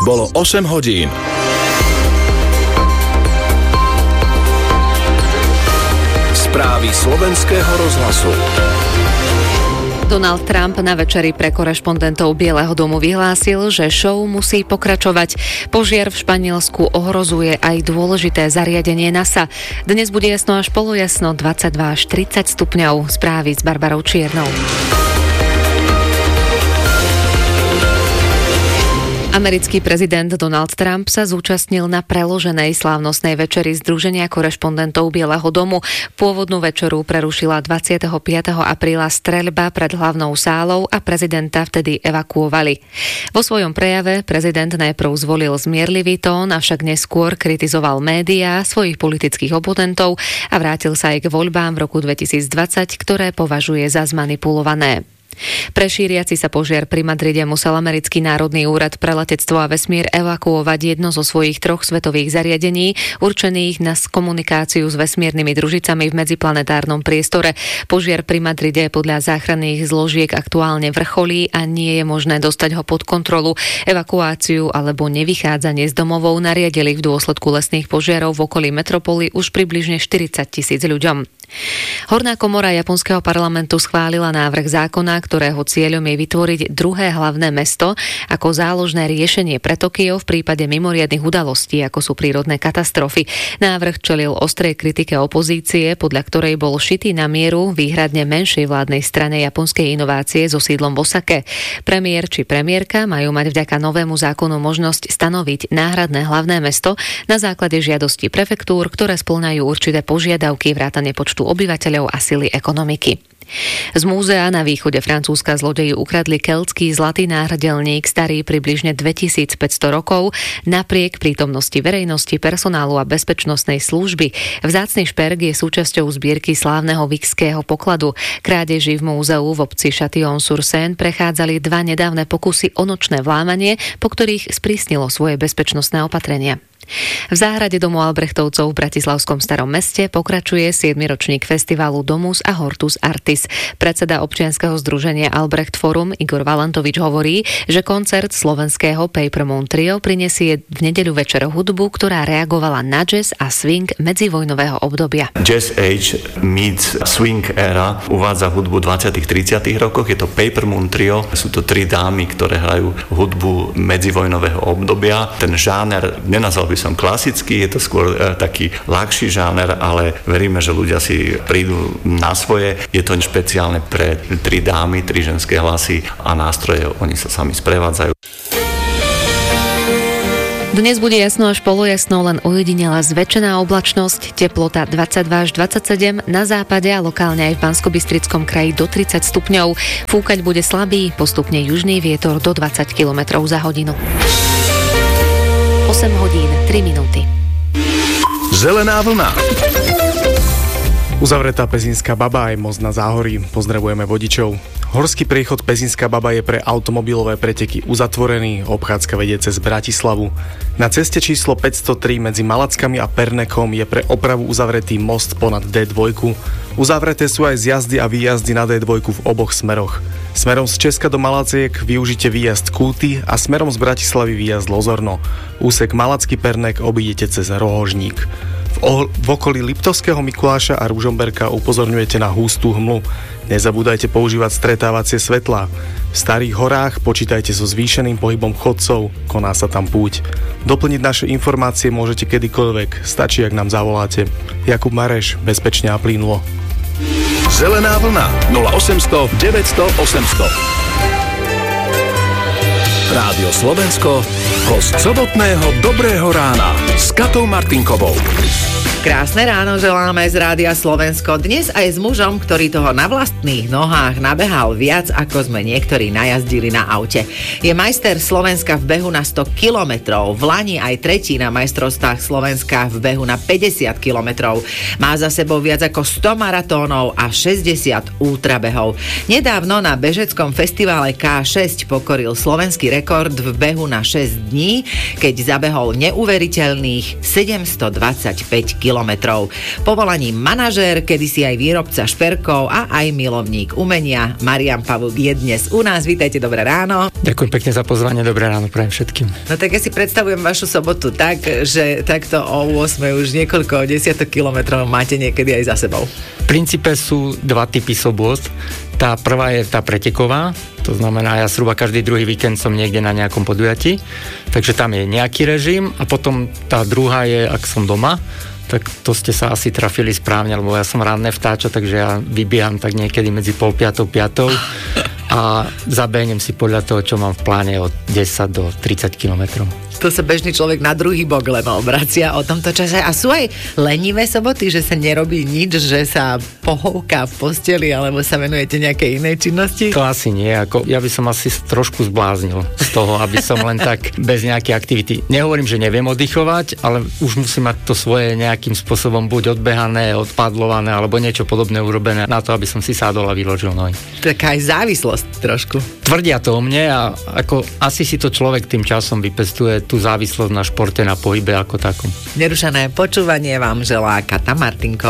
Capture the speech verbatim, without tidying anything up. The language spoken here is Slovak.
Bolo osem hodín. Správy slovenského rozhlasu. Donald Trump na večeri pre korešpondentov Bieleho domu vyhlásil, že show musí pokračovať. Požiar v Španielsku ohrozuje aj dôležité zariadenie NASA. Dnes bude jasno až polojasno, dvadsaťdva až tridsať stupňov. Správy s Barbarou Čiernou. Americký prezident Donald Trump sa zúčastnil na preloženej slávnostnej večeri Združenia korešpondentov Bieleho domu. Pôvodnú večeru prerušila dvadsiateho piateho apríla streľba pred hlavnou sálou a prezidenta vtedy evakuovali. Vo svojom prejave prezident najprv zvolil zmierlivý tón, avšak neskôr kritizoval médiá, svojich politických oponentov a vrátil sa aj k voľbám v roku dvetisícdvadsať, ktoré považuje za zmanipulované. Pre šíriaci sa požiar pri Madride musel Americký národný úrad pre letectvo a vesmír evakuovať jedno zo svojich troch svetových zariadení určených na komunikáciu s vesmírnymi družicami v medziplanetárnom priestore. Požiar pri Madride podľa záchranných zložiek aktuálne vrcholí a nie je možné dostať ho pod kontrolu. Evakuáciu alebo nevychádzanie z domovov nariadili v dôsledku lesných požiarov v okolí metropoly už približne štyridsať tisíc ľuďom. Horná komora japonského parlamentu schválila návrh zákona, ktorého cieľom je vytvoriť druhé hlavné mesto ako záložné riešenie pre Tokio v prípade mimoriadnych udalostí, ako sú prírodné katastrofy. Návrh čelil ostrej kritike opozície, podľa ktorej bol šitý na mieru výhradne menšej vládnej strane japonskej inovácie so sídlom v Osake. Premiér či premiérka majú mať vďaka novému zákonu možnosť stanoviť náhradné hlavné mesto na základe žiadosti prefektúr, ktoré spĺňajú určité požiadavky vrátane počtu obyvateľov a sily ekonomiky. Z múzea na východe Francúzska zlodeji ukradli keltský zlatý náhrdelník starý približne dvetisícpäťsto rokov napriek prítomnosti verejnosti, personálu a bezpečnostnej služby. Vzácny šperk je súčasťou zbierky slávneho vikského pokladu. Krádeži v múzeu v obci Châtillon-sur-Seine prechádzali dva nedávne pokusy o nočné vlámanie, po ktorých sprísnilo svoje bezpečnostné opatrenia. V záhrade domu Albrechtovcov v bratislavskom Starom meste pokračuje siedmy ročník festivalu Domus a Hortus Artis. Predseda občianskeho združenia Albrecht Forum Igor Valantovič hovorí, že koncert slovenského Paper Moon Trio prinesie v nedeľu večer hudbu, ktorá reagovala na jazz a swing medzivojnového obdobia. Jazz Age meets Swing Era uvádza hudbu v dvadsiatych tridsiatych rokoch. Je to Paper Moon Trio. Sú to tri dámy, ktoré hrajú hudbu medzivojnového obdobia. Ten žáner nenazval by som klasický, je to skôr e, taký ľahší žáner, ale veríme, že ľudia si prídu na svoje. Je to špeciálne pre tri dámy, tri ženské hlasy a nástroje, oni sa sami sprevádzajú. Dnes bude jasno až polojasno, len ojedinela zväčšená oblačnosť, teplota dvadsaťdva až dvadsaťsedem, na západe a lokálne aj v Banskobystrickom kraji do tridsať stupňov. Fúkať bude slabý, postupne južný vietor do dvadsať kilometrov za hodinu. osem hodín, tri minúty. Zelená vlna. Uzavretá Pezinská Baba aj most na Záhorí. Pozdravujeme vodičov. Horský priechod Pezinská Baba je pre automobilové preteky uzatvorený, obchádzka vedie cez Bratislavu. Na ceste číslo päťstotri medzi Malackami a Pernekom je pre opravu uzavretý most ponad dé dva. Uzavreté sú aj zjazdy a výjazdy na dé dva v oboch smeroch. Smerom z Česka do Malaciek využite výjazd Kúty a smerom z Bratislavy výjazd Lozorno. Úsek Malacký Pernek obídete cez Rohožník. V, o- v okolí Liptovského Mikuláša a Ružomberka upozorňujete na hustú hmlu. Nezabúdajte používať stretávacie svetlá. V Starých horách počítajte so zvýšeným pohybom chodcov, koná sa tam púť. Doplniť naše informácie môžete kedykoľvek, stačí, ak nám zavoláte. Jakub Mareš, bezpečne a plynulo. Zelená vlna nula osemsto deväťsto osemsto. Rádio Slovensko, host sobotného Dobrého rána s Katou Martinkovou. Krásne ráno želáme z Rádia Slovensko. Dnes aj s mužom, ktorý toho na vlastných nohách nabehal viac, ako sme niektorí najazdili na aute. Je majster Slovenska v behu na sto kilometrov, v lani aj tretí na majstrovstvách Slovenska v behu na päťdesiat kilometrov. Má za sebou viac ako sto maratónov a šesťdesiat ultrabehov. Nedávno na bežeckom festivale ká šesť pokoril slovenský rekord v behu na šesť dní, keď zabehol neuveriteľných sedemstodvadsaťpäť kilometrov. kilometrov. Povolaním manažér, kedysi aj výrobca šperkov a aj milovník umenia. Marián Pavúk je dnes u nás. Vítajte, dobré ráno. Ďakujem pekne za pozvanie, dobré ráno prajem všetkým. No tak ja si predstavujem vašu sobotu tak, že takto o ôsmej už niekoľko desiatok kilometrov máte niekedy aj za sebou. V princípe sú dva typy sobot. Tá prvá je tá preteková, to znamená, ja zhruba každý druhý víkend som niekde na nejakom podujatí, takže tam je nejaký režim a potom tá druhá je, ak som doma, tak to ste sa asi trafili správne, lebo ja som ranné vtáča, takže ja vybieham tak niekedy medzi pol piatou, piatou a zabehnem si podľa toho, čo mám v pláne od desať do tridsať kilometrov. To sa bežný človek na druhý bok len obracia o tomto čase. A sú aj lenivé soboty, že sa nerobí nič, že sa pohovká v posteli, alebo sa venujete nejakej inej činnosti? To asi nie, ako ja by som asi trošku zbláznil z toho, aby som len tak bez nejakej aktivity. Nehovorím, že neviem oddychovať, ale už musím mať to svoje nejakým spôsobom buď odbehané, odpadlované, alebo niečo podobné urobené na to, aby som si sádol a vyložil nohy. Taká aj závislosť trošku. Tvrdia to o mne a ako asi si to človek tým časom vypestuje tú závislosť na športe, na pohybe ako takom. Nerušené počúvanie vám želá Kata Martinková.